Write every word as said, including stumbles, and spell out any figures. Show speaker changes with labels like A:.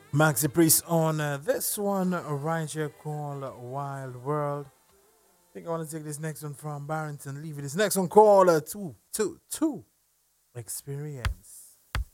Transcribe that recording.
A: Maxi Priest on uh, this one uh, right here called uh, Wild World. I think I want to take this next one from Barrington Levy. This next one called uh, two, two, two Experience.